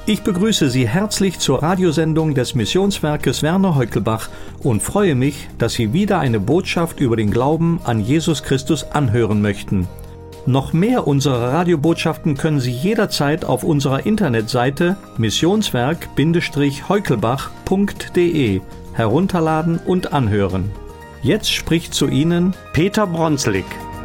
Ich begrüße Sie herzlich zur Radiosendung des Missionswerkes Werner Heukelbach und freue mich, dass Sie wieder eine Botschaft über den Glauben an Jesus Christus anhören möchten. Noch mehr unserer Radiobotschaften können Sie jederzeit auf unserer Internetseite missionswerk-heukelbach.de herunterladen und anhören. Jetzt spricht zu Ihnen Peter Bronslik.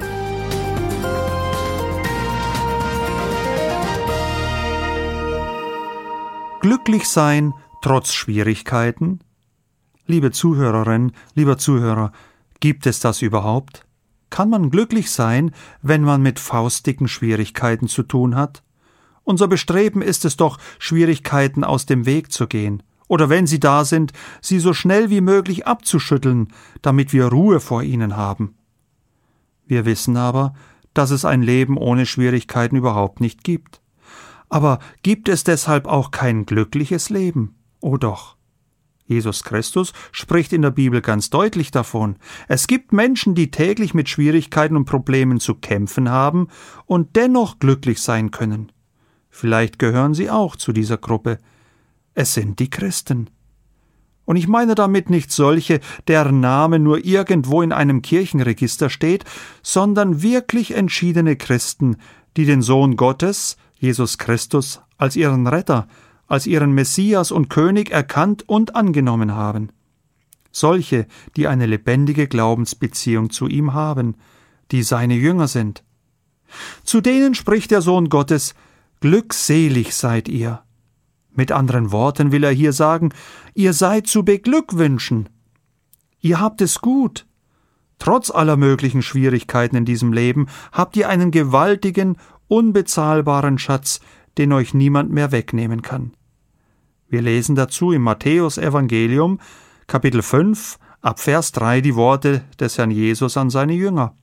Glücklich sein trotz Schwierigkeiten? Liebe Zuhörerin, lieber Zuhörer, gibt es das überhaupt? Kann man glücklich sein, wenn man mit faustdicken Schwierigkeiten zu tun hat? Unser Bestreben ist es doch, Schwierigkeiten aus dem Weg zu gehen, oder wenn sie da sind, sie so schnell wie möglich abzuschütteln, damit wir Ruhe vor ihnen haben. Wir wissen aber, dass es ein Leben ohne Schwierigkeiten überhaupt nicht gibt. Aber gibt es deshalb auch kein glückliches Leben? Oh doch. Jesus Christus spricht in der Bibel ganz deutlich davon. Es gibt Menschen, die täglich mit Schwierigkeiten und Problemen zu kämpfen haben und dennoch glücklich sein können. Vielleicht gehören Sie auch zu dieser Gruppe. Es sind die Christen. Und ich meine damit nicht solche, deren Name nur irgendwo in einem Kirchenregister steht, sondern wirklich entschiedene Christen, die den Sohn Gottes, Jesus Christus, als ihren Retter, als ihren Messias und König erkannt und angenommen haben. Solche, die eine lebendige Glaubensbeziehung zu ihm haben, die seine Jünger sind. Zu denen spricht der Sohn Gottes: Glückselig seid ihr. Mit anderen Worten will er hier sagen, ihr seid zu beglückwünschen. Ihr habt es gut. Trotz aller möglichen Schwierigkeiten in diesem Leben habt ihr einen gewaltigen, unbezahlbaren Schatz, den euch niemand mehr wegnehmen kann. Wir lesen dazu im Matthäus-Evangelium, Kapitel 5, ab Vers 3 die Worte des Herrn Jesus an seine Jünger.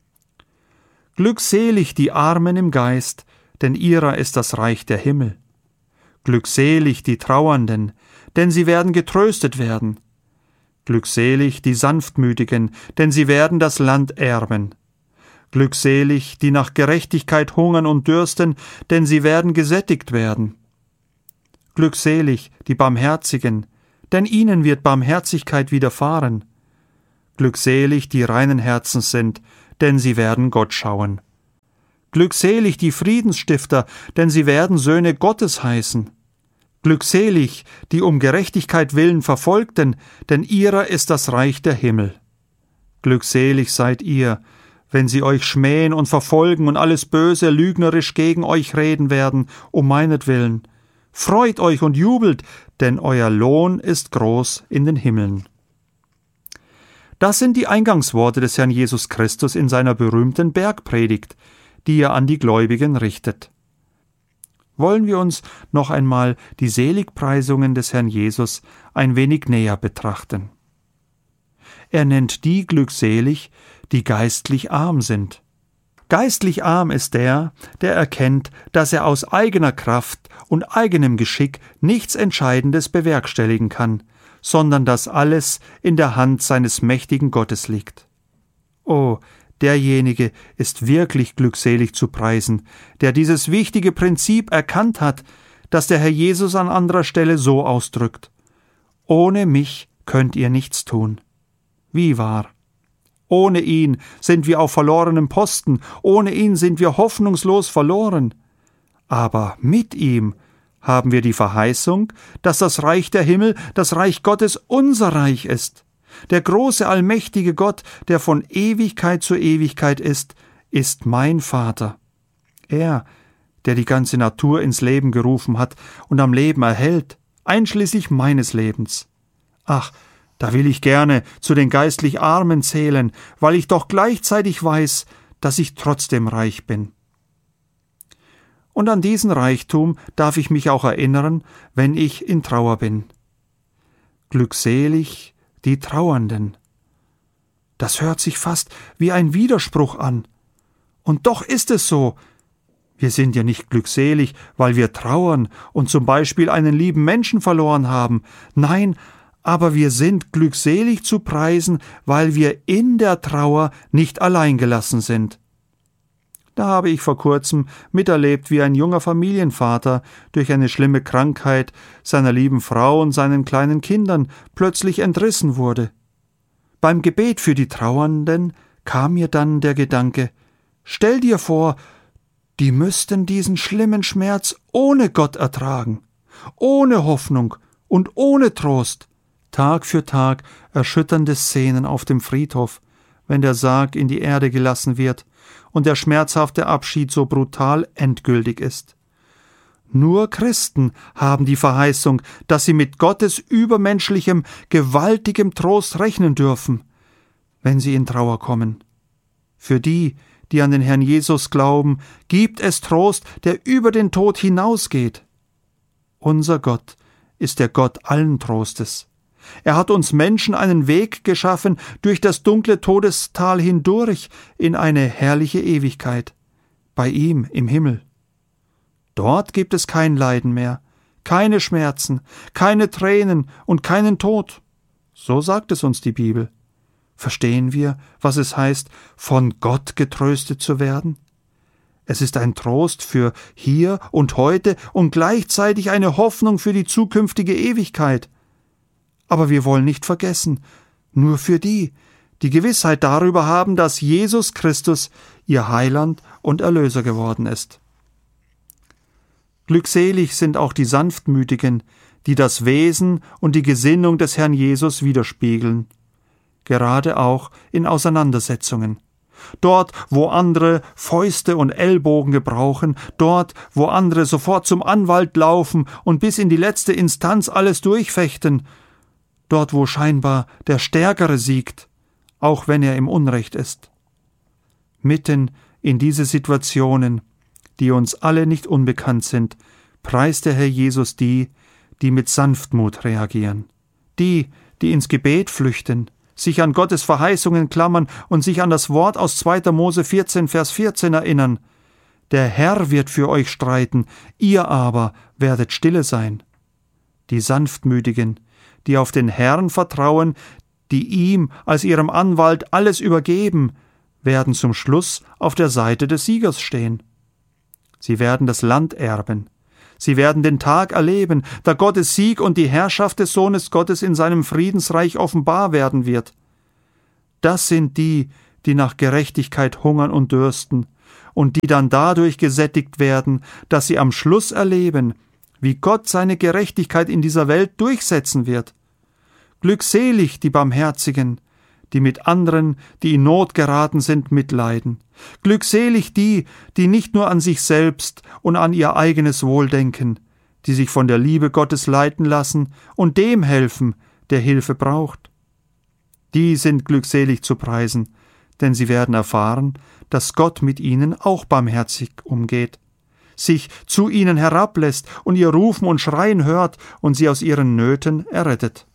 Glückselig die Armen im Geist, denn ihrer ist das Reich der Himmel. Glückselig die Trauernden, denn sie werden getröstet werden. Glückselig die Sanftmütigen, denn sie werden das Land erben. Glückselig, die nach Gerechtigkeit hungern und dürsten, denn sie werden gesättigt werden. Glückselig, die Barmherzigen, denn ihnen wird Barmherzigkeit widerfahren. Glückselig, die reinen Herzens sind, denn sie werden Gott schauen. Glückselig, die Friedensstifter, denn sie werden Söhne Gottes heißen. Glückselig, die um Gerechtigkeit willen Verfolgten, denn ihrer ist das Reich der Himmel. Glückselig seid ihr, wenn sie euch schmähen und verfolgen und alles Böse lügnerisch gegen euch reden werden, um meinetwillen. Freut euch und jubelt, denn euer Lohn ist groß in den Himmeln. Das sind die Eingangsworte des Herrn Jesus Christus in seiner berühmten Bergpredigt, die er an die Gläubigen richtet. Wollen wir uns noch einmal die Seligpreisungen des Herrn Jesus ein wenig näher betrachten. Er nennt die glückselig, die geistlich arm sind. Geistlich arm ist der erkennt, dass er aus eigener Kraft und eigenem Geschick nichts Entscheidendes bewerkstelligen kann, sondern dass alles in der Hand seines mächtigen Gottes liegt. Oh, derjenige ist wirklich glückselig zu preisen, der dieses wichtige Prinzip erkannt hat, das der Herr Jesus an anderer Stelle so ausdrückt: Ohne mich könnt ihr nichts tun. Wie wahr! Ohne ihn sind wir auf verlorenem Posten, ohne ihn sind wir hoffnungslos verloren. Aber mit ihm haben wir die Verheißung, dass das Reich der Himmel, das Reich Gottes, unser Reich ist. Der große, allmächtige Gott, der von Ewigkeit zu Ewigkeit ist mein Vater. Er, der die ganze Natur ins Leben gerufen hat und am Leben erhält, einschließlich meines Lebens. Ach, da will ich gerne zu den geistlich Armen zählen, weil ich doch gleichzeitig weiß, dass ich trotzdem reich bin. Und an diesen Reichtum darf ich mich auch erinnern, wenn ich in Trauer bin. Glückselig die Trauernden. Das hört sich fast wie ein Widerspruch an. Und doch ist es so. Wir sind ja nicht glückselig, weil wir trauern und zum Beispiel einen lieben Menschen verloren haben. Nein, aber wir sind glückselig zu preisen, weil wir in der Trauer nicht allein gelassen sind. Da habe ich vor kurzem miterlebt, wie ein junger Familienvater durch eine schlimme Krankheit seiner lieben Frau und seinen kleinen Kindern plötzlich entrissen wurde. Beim Gebet für die Trauernden kam mir dann der Gedanke: Stell dir vor, die müssten diesen schlimmen Schmerz ohne Gott ertragen, ohne Hoffnung und ohne Trost. Tag für Tag erschütternde Szenen auf dem Friedhof, wenn der Sarg in die Erde gelassen wird und der schmerzhafte Abschied so brutal endgültig ist. Nur Christen haben die Verheißung, dass sie mit Gottes übermenschlichem, gewaltigem Trost rechnen dürfen, wenn sie in Trauer kommen. Für die, die an den Herrn Jesus glauben, gibt es Trost, der über den Tod hinausgeht. Unser Gott ist der Gott allen Trostes. Er hat uns Menschen einen Weg geschaffen durch das dunkle Todestal hindurch in eine herrliche Ewigkeit, bei ihm im Himmel. Dort gibt es kein Leiden mehr, keine Schmerzen, keine Tränen und keinen Tod. So sagt es uns die Bibel. Verstehen wir, was es heißt, von Gott getröstet zu werden? Es ist ein Trost für hier und heute und gleichzeitig eine Hoffnung für die zukünftige Ewigkeit. Aber wir wollen nicht vergessen, nur für die Gewissheit darüber haben, dass Jesus Christus ihr Heiland und Erlöser geworden ist. Glückselig sind auch die Sanftmütigen, die das Wesen und die Gesinnung des Herrn Jesus widerspiegeln, gerade auch in Auseinandersetzungen. Dort, wo andere Fäuste und Ellbogen gebrauchen, dort, wo andere sofort zum Anwalt laufen und bis in die letzte Instanz alles durchfechten, dort, wo scheinbar der Stärkere siegt, auch wenn er im Unrecht ist. Mitten in diese Situationen, die uns alle nicht unbekannt sind, preist der Herr Jesus die, die mit Sanftmut reagieren, die ins Gebet flüchten, sich an Gottes Verheißungen klammern und sich an das Wort aus 2. Mose 14, Vers 14 erinnern. Der Herr wird für euch streiten, ihr aber werdet stille sein. Die Sanftmütigen, die auf den Herrn vertrauen, die ihm als ihrem Anwalt alles übergeben, werden zum Schluss auf der Seite des Siegers stehen. Sie werden das Land erben. Sie werden den Tag erleben, da Gottes Sieg und die Herrschaft des Sohnes Gottes in seinem Friedensreich offenbar werden wird. Das sind die, die nach Gerechtigkeit hungern und dürsten und die dann dadurch gesättigt werden, dass sie am Schluss erleben, wie Gott seine Gerechtigkeit in dieser Welt durchsetzen wird. Glückselig die Barmherzigen, die mit anderen, die in Not geraten sind, mitleiden. Glückselig die, die nicht nur an sich selbst und an ihr eigenes Wohl denken, die sich von der Liebe Gottes leiten lassen und dem helfen, der Hilfe braucht. Die sind glückselig zu preisen, denn sie werden erfahren, dass Gott mit ihnen auch barmherzig umgeht, sich zu ihnen herablässt und ihr Rufen und Schreien hört und sie aus ihren Nöten errettet.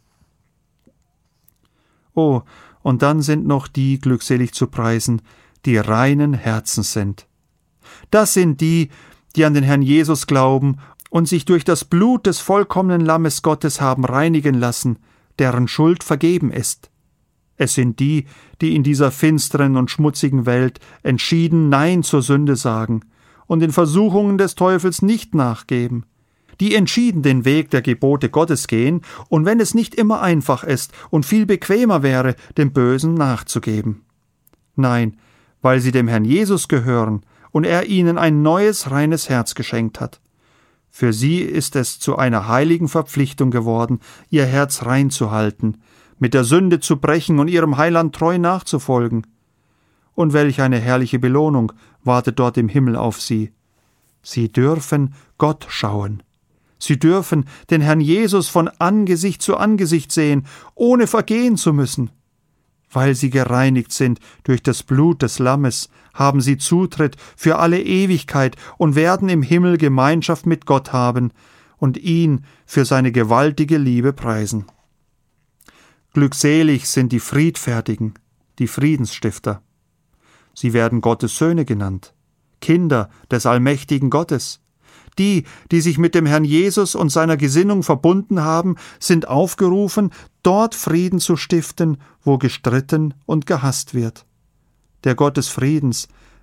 Oh, und dann sind noch die glückselig zu preisen, die reinen Herzens sind. Das sind die, die an den Herrn Jesus glauben und sich durch das Blut des vollkommenen Lammes Gottes haben reinigen lassen, deren Schuld vergeben ist. Es sind die, die in dieser finsteren und schmutzigen Welt entschieden Nein zur Sünde sagen und den Versuchungen des Teufels nicht nachgeben, die entschieden den Weg der Gebote Gottes gehen und wenn es nicht immer einfach ist und viel bequemer wäre, dem Bösen nachzugeben. Nein, weil sie dem Herrn Jesus gehören und er ihnen ein neues, reines Herz geschenkt hat. Für sie ist es zu einer heiligen Verpflichtung geworden, ihr Herz rein zu halten, mit der Sünde zu brechen und ihrem Heiland treu nachzufolgen. Und welch eine herrliche Belohnung wartet dort im Himmel auf sie. Sie dürfen Gott schauen. Sie dürfen den Herrn Jesus von Angesicht zu Angesicht sehen, ohne vergehen zu müssen. Weil sie gereinigt sind durch das Blut des Lammes, haben sie Zutritt für alle Ewigkeit und werden im Himmel Gemeinschaft mit Gott haben und ihn für seine gewaltige Liebe preisen. Glückselig sind die Friedfertigen, die Friedensstifter. Sie werden Gottes Söhne genannt, Kinder des allmächtigen Gottes. Die, die sich mit dem Herrn Jesus und seiner Gesinnung verbunden haben, sind aufgerufen, dort Frieden zu stiften, wo gestritten und gehasst wird. Der Gott des Friedens,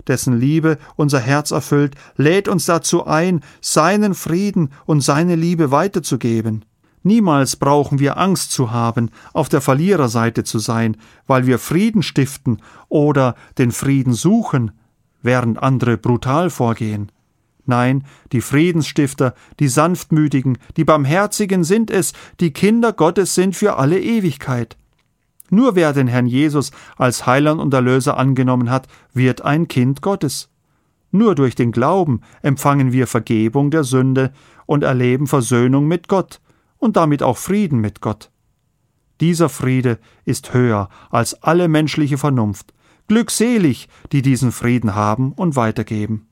dessen Liebe unser Herz erfüllt, lädt uns dazu ein, seinen Frieden und seine Liebe weiterzugeben. Niemals brauchen wir Angst zu haben, auf der Verliererseite zu sein, weil wir Frieden stiften oder den Frieden suchen, während andere brutal vorgehen. Nein, die Friedensstifter, die Sanftmütigen, die Barmherzigen sind es, die Kinder Gottes sind für alle Ewigkeit. Nur wer den Herrn Jesus als Heiland und Erlöser angenommen hat, wird ein Kind Gottes. Nur durch den Glauben empfangen wir Vergebung der Sünde und erleben Versöhnung mit Gott und damit auch Frieden mit Gott. Dieser Friede ist höher als alle menschliche Vernunft. Glückselig, die diesen Frieden haben und weitergeben.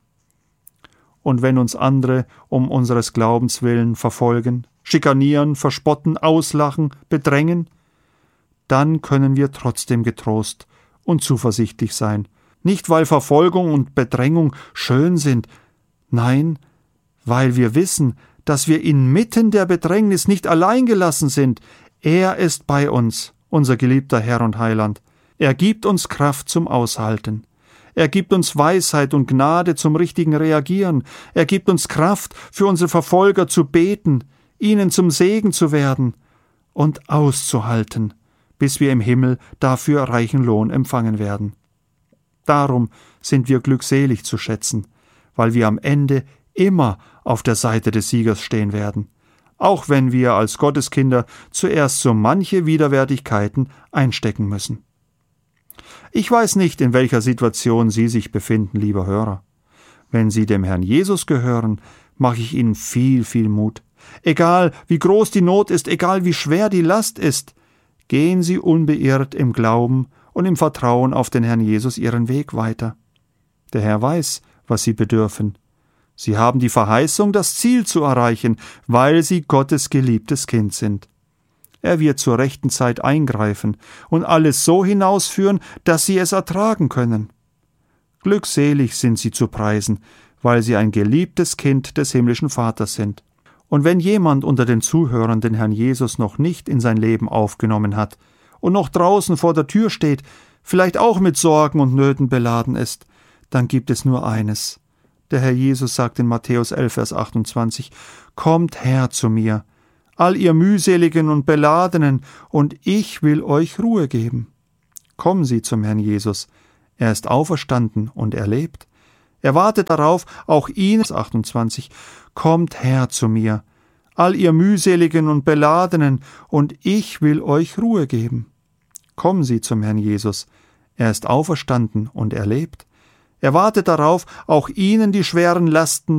Und wenn uns andere um unseres Glaubens willen verfolgen, schikanieren, verspotten, auslachen, bedrängen, dann können wir trotzdem getrost und zuversichtlich sein. Nicht, weil Verfolgung und Bedrängung schön sind, nein, weil wir wissen, dass wir inmitten der Bedrängnis nicht allein gelassen sind. Er ist bei uns, unser geliebter Herr und Heiland. Er gibt uns Kraft zum Aushalten. Er gibt uns Weisheit und Gnade zum richtigen Reagieren. Er gibt uns Kraft, für unsere Verfolger zu beten, ihnen zum Segen zu werden und auszuhalten, bis wir im Himmel dafür reichen Lohn empfangen werden. Darum sind wir glückselig zu schätzen, weil wir am Ende immer auf der Seite des Siegers stehen werden, auch wenn wir als Gotteskinder zuerst so manche Widerwärtigkeiten einstecken müssen. Ich weiß nicht, in welcher Situation Sie sich befinden, lieber Hörer. Wenn Sie dem Herrn Jesus gehören, mache ich Ihnen viel, viel Mut. Egal, wie groß die Not ist, egal, wie schwer die Last ist, gehen Sie unbeirrt im Glauben und im Vertrauen auf den Herrn Jesus Ihren Weg weiter. Der Herr weiß, was Sie bedürfen. Sie haben die Verheißung, das Ziel zu erreichen, weil Sie Gottes geliebtes Kind sind. Er wird zur rechten Zeit eingreifen und alles so hinausführen, dass Sie es ertragen können. Glückselig sind Sie zu preisen, weil Sie ein geliebtes Kind des himmlischen Vaters sind. Und wenn jemand unter den Zuhörern den Herrn Jesus noch nicht in sein Leben aufgenommen hat und noch draußen vor der Tür steht, vielleicht auch mit Sorgen und Nöten beladen ist, dann gibt es nur eines. Der Herr Jesus sagt in Matthäus 11, Vers 28, »Kommt her zu mir, all ihr mühseligen und Beladenen, und ich will euch Ruhe geben.« Kommen Sie zum Herrn Jesus. Er ist auferstanden und er lebt. Er wartet darauf, auch Ihnen, 28, »Kommt her zu mir, all ihr mühseligen und Beladenen, und ich will euch Ruhe geben.« Kommen Sie zum Herrn Jesus. Er ist auferstanden und er lebt. Er wartet darauf, auch Ihnen die schweren Lasten